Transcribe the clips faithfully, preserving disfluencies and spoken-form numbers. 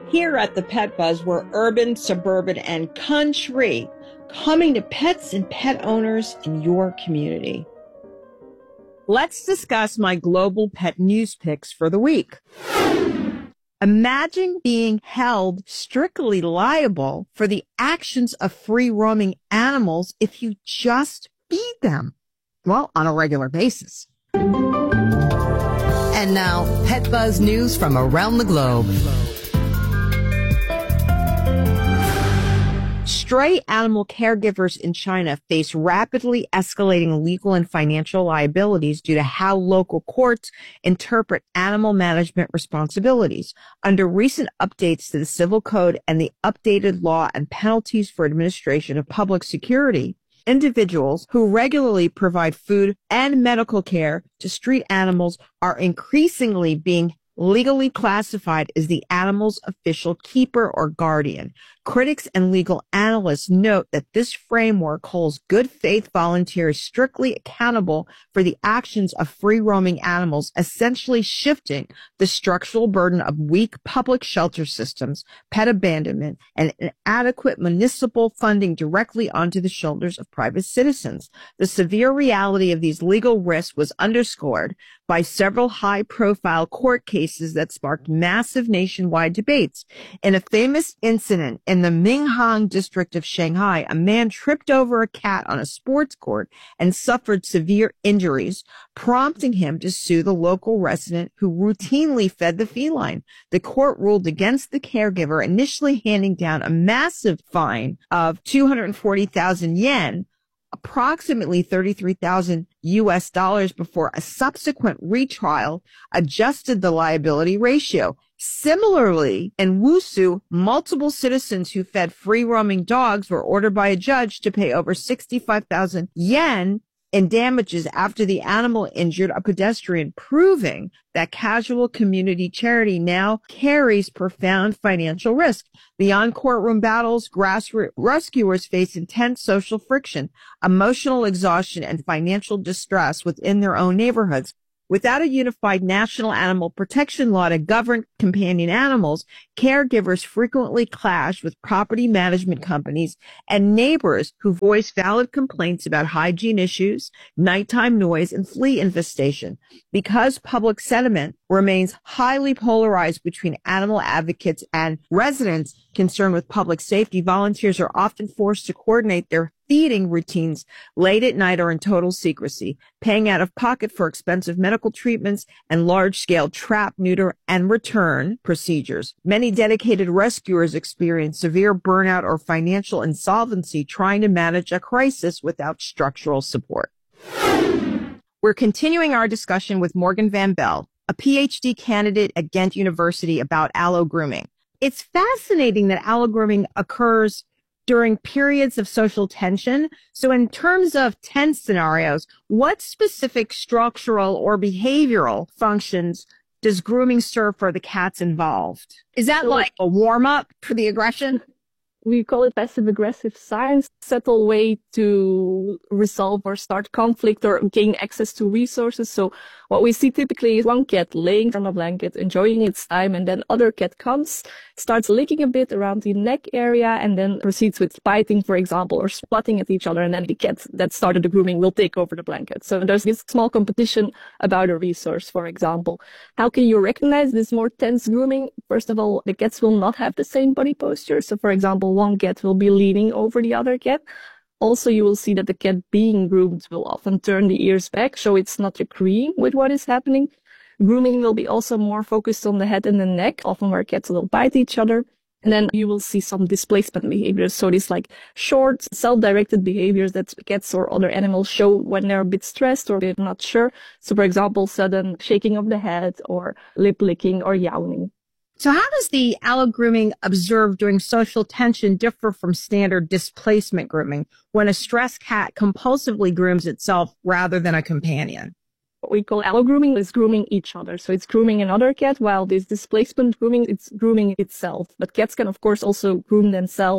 Here at the Pet Buzz, we're urban, suburban, and country, coming to pets and pet owners in your community. Let's discuss my global pet news picks for the week. Imagine being held strictly liable for the actions of free-roaming animals if you just feed them, well, on a regular basis. And now, Pet Buzz news from around the globe. Stray animal caregivers in China face rapidly escalating legal and financial liabilities due to how local courts interpret animal management responsibilities. Under recent updates to the civil code and the updated law and penalties for administration of public security, individuals who regularly provide food and medical care to street animals are increasingly being legally classified as the animal's official keeper or guardian. Critics and legal analysts note that this framework holds good faith volunteers strictly accountable for the actions of free-roaming animals, essentially shifting the structural burden of weak public shelter systems, pet abandonment, and inadequate municipal funding directly onto the shoulders of private citizens. The severe reality of these legal risks was underscored by several high-profile court cases that sparked massive nationwide debates. In a famous incident in the Minhang district of Shanghai, a man tripped over a cat on a sports court and suffered severe injuries, prompting him to sue the local resident who routinely fed the feline. The court ruled against the caregiver, initially handing down a massive fine of two hundred forty thousand yen, approximately thirty-three thousand U S dollars, before a subsequent retrial adjusted the liability ratio. Similarly, in Wushu, multiple citizens who fed free-roaming dogs were ordered by a judge to pay over sixty-five thousand yen in damages after the animal injured a pedestrian, proving that casual community charity now carries profound financial risk. Beyond courtroom battles, grassroots rescuers face intense social friction, emotional exhaustion, and financial distress within their own neighborhoods. Without a unified national animal protection law to govern companion animals, caregivers frequently clash with property management companies and neighbors who voice valid complaints about hygiene issues, nighttime noise, and flea infestation. Because public sentiment remains highly polarized between animal advocates and residents concerned with public safety, volunteers are often forced to coordinate their feeding routines late at night or in total secrecy, paying out of pocket for expensive medical treatments and large-scale trap, neuter, and return procedures. Many dedicated rescuers experience severe burnout or financial insolvency trying to manage a crisis without structural support. We're continuing our discussion with Morgan Van Bell, a P H D candidate at Ghent University, about allo-grooming. It's fascinating that allo-grooming occurs during periods of social tension. So in terms of tense scenarios, what specific structural or behavioral functions does grooming serve for the cats involved? Is that like a warm-up for the aggression? We call it passive-aggressive science, subtle way to resolve or start conflict or gain access to resources. So what we see typically is one cat laying on a blanket, enjoying its time, and then other cat comes, starts licking a bit around the neck area, and then proceeds with biting, for example, or swatting at each other, and then the cat that started the grooming will take over the blanket. So there's this small competition about a resource, for example. How can you recognize this more tense grooming? First of all, the cats will not have the same body posture. So, for example, one cat will be leaning over the other cat. Also, you will see that the cat being groomed will often turn the ears back, so it's not agreeing with what is happening. Grooming will be also more focused on the head and the neck, often where cats will bite each other. And then you will see some displacement behaviors. So these like short, self-directed behaviors that cats or other animals show when they're a bit stressed or they're not sure. So, for example, sudden shaking of the head or lip licking or yowling. So how does the allo-grooming observed during social tension differ from standard displacement grooming when a stressed cat compulsively grooms itself rather than a companion? What we call allo-grooming is grooming each other. So it's grooming another cat, while this displacement grooming, it's grooming itself. But cats can, of course, also groom themselves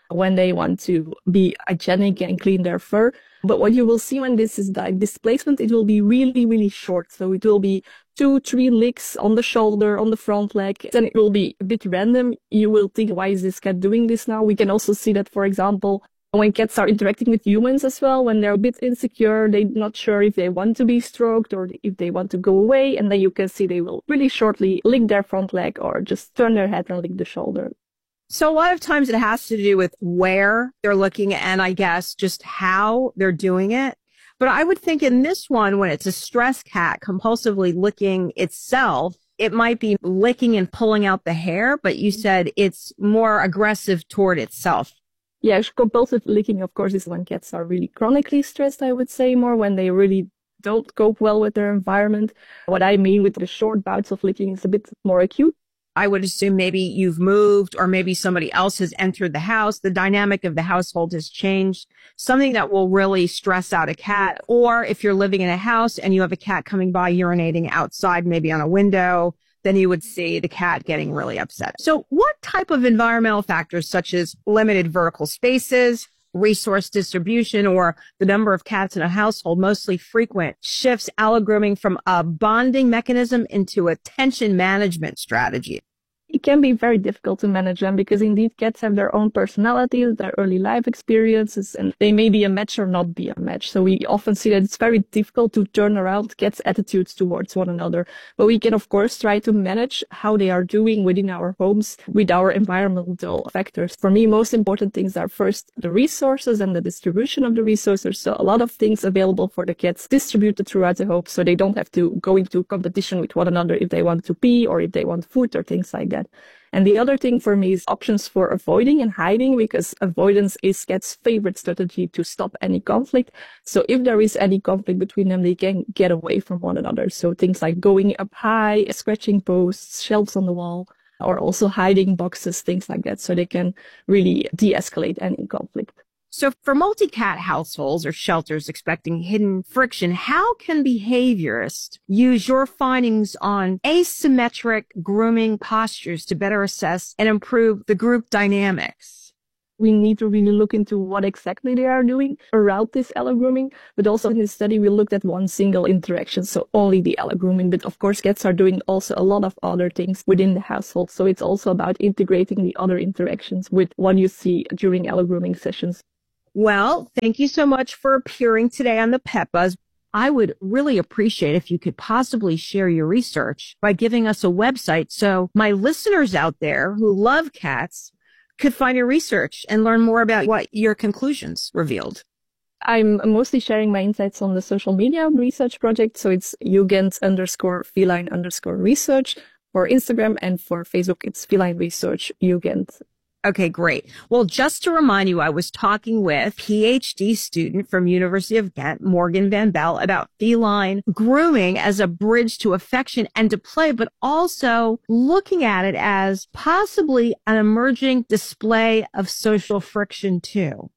when they want to be hygienic and clean their fur. But what you will see when this is like displacement, it will be really, really short. So it will be two, three licks on the shoulder, on the front leg. Then it will be a bit random. You will think, why is this cat doing this now? We can also see that, for example, when cats are interacting with humans as well, when they're a bit insecure, they're not sure if they want to be stroked or if they want to go away. And then you can see they will really shortly lick their front leg or just turn their head and lick the shoulder. So a lot of times it has to do with where they're looking and I guess just how they're doing it. But I would think in this one, when it's a stressed cat compulsively licking itself, it might be licking and pulling out the hair, but you said it's more aggressive toward itself. Yeah, compulsive licking, of course, is when cats are really chronically stressed, I would say, more when they really don't cope well with their environment. What I mean with the short bouts of licking is a bit more acute. I would assume maybe you've moved or maybe somebody else has entered the house. The dynamic of the household has changed, something that will really stress out a cat. Or if you're living in a house and you have a cat coming by urinating outside, maybe on a window, then you would see the cat getting really upset. So what type of environmental factors such as limited vertical spaces, resource distribution, or the number of cats in a household mostly frequent shifts allogrooming from a bonding mechanism into a tension management strategy? It can be very difficult to manage them because indeed cats have their own personalities, their early life experiences, and they may be a match or not be a match. So we often see that it's very difficult to turn around cats' attitudes towards one another. But we can, of course, try to manage how they are doing within our homes with our environmental factors. For me, most important things are first the resources and the distribution of the resources. So a lot of things available for the cats distributed throughout the home so they don't have to go into competition with one another if they want to pee or if they want food or things like that. And the other thing for me is options for avoiding and hiding, because avoidance is cats' favorite strategy to stop any conflict. So if there is any conflict between them, they can get away from one another. So things like going up high, scratching posts, shelves on the wall, or also hiding boxes, things like that. So they can really de-escalate any conflict. So for multi-cat households or shelters expecting hidden friction, how can behaviorists use your findings on asymmetric grooming postures to better assess and improve the group dynamics? We need to really look into what exactly they are doing around this allogrooming. But also in this study, we looked at one single interaction, so only the allogrooming. But of course, cats are doing also a lot of other things within the household. So it's also about integrating the other interactions with what you see during allogrooming sessions. Well, thank you so much for appearing today on the Pet Buzz. I would really appreciate if you could possibly share your research by giving us a website so my listeners out there who love cats could find your research and learn more about what your conclusions revealed. I'm mostly sharing my insights on the social media research project. So it's Jugend underscore feline underscore research for Instagram, and for Facebook, it's feline research Jugend. Okay, great. Well, just to remind you, I was talking with PhD student from University of Ghent, Morgan Van Bell, about feline grooming as a bridge to affection and to play, but also looking at it as possibly an emerging display of social friction too.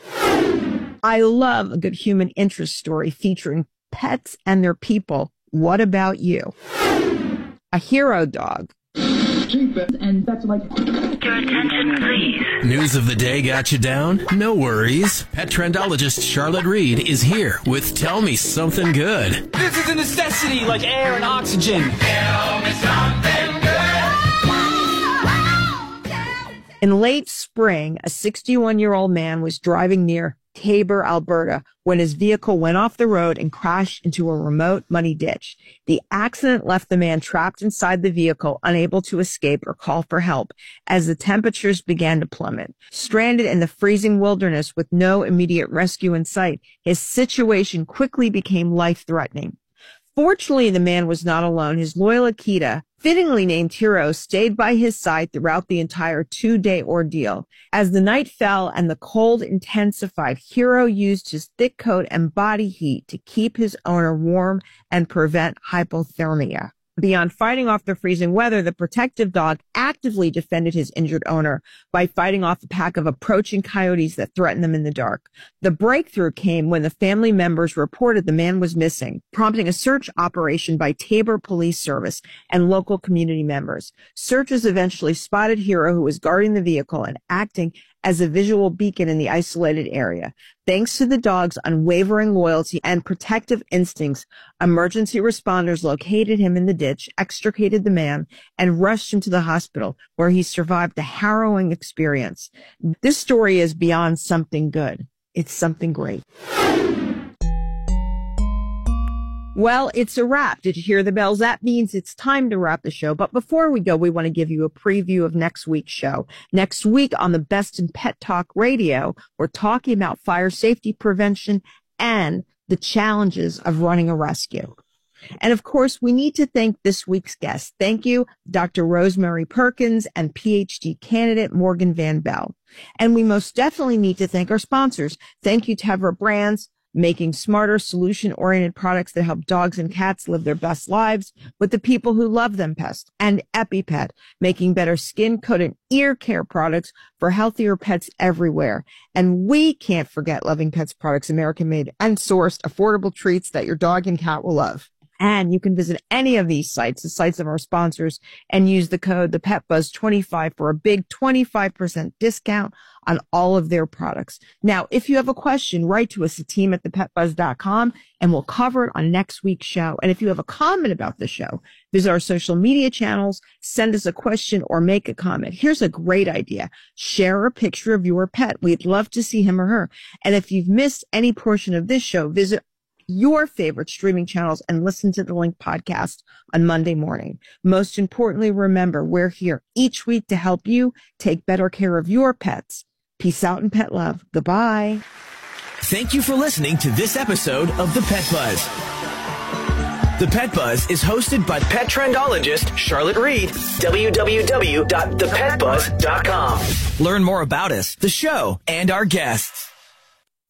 I love a good human interest story featuring pets and their people. What about you? A hero dog. And that's like... Your attention, please. News of the day got you down? No worries. Pet trendologist Charlotte Reed is here with Tell Me Something Good. This is a necessity like air and oxygen. Tell me something good. In late spring, a sixty-one-year-old man was driving near Taber, Alberta, when his vehicle went off the road and crashed into a remote, muddy ditch. The accident left the man trapped inside the vehicle, unable to escape or call for help as the temperatures began to plummet. Stranded in the freezing wilderness with no immediate rescue in sight, his situation quickly became life-threatening. Fortunately, the man was not alone. His loyal Akita, fittingly named Hero, stayed by his side throughout the entire two-day ordeal. As the night fell and the cold intensified, Hero used his thick coat and body heat to keep his owner warm and prevent hypothermia. Beyond fighting off the freezing weather, the protective dog actively defended his injured owner by fighting off a pack of approaching coyotes that threatened them in the dark. The breakthrough came when the family members reported the man was missing, prompting a search operation by Taber Police Service and local community members. Searchers eventually spotted Hero, who was guarding the vehicle and acting as a visual beacon in the isolated area. Thanks to the dog's unwavering loyalty and protective instincts, emergency responders located him in the ditch, extricated the man, and rushed him to the hospital, where he survived a harrowing experience. This story is beyond something good. It's something great. Well, it's a wrap. Did you hear the bells? That means it's time to wrap the show. But before we go, we want to give you a preview of next week's show. Next week on the Best in Pet Talk Radio, we're talking about fire safety prevention and the challenges of running a rescue. And of course, we need to thank this week's guest. Thank you, Doctor Rosemary Perkins and P H D candidate Morgan Van Bell. And we most definitely need to thank our sponsors. Thank you, Tevra Brands, making smarter, solution-oriented products that help dogs and cats live their best lives with the people who love them best. And EpiPet, making better skin, coat, and ear care products for healthier pets everywhere. And we can't forget Loving Pets products, American-made and sourced, affordable treats that your dog and cat will love. And you can visit any of these sites, the sites of our sponsors, and use the code the Pet Buzz twenty-five for a big twenty-five percent discount on all of their products. Now, if you have a question, write to us at team at the pet buzz dot com, and we'll cover it on next week's show. And if you have a comment about the show, visit our social media channels, send us a question, or make a comment. Here's a great idea. Share a picture of your pet. We'd love to see him or her. And if you've missed any portion of this show, visit your favorite streaming channels and listen to the Link podcast on Monday morning. Most importantly, remember, we're here each week to help you take better care of your pets. Peace out and pet love. Goodbye. Thank you for listening to this episode of The Pet Buzz. The Pet Buzz is hosted by pet trendologist Charlotte Reed. w w w dot the pet buzz dot com. Learn more about us, the show, and our guests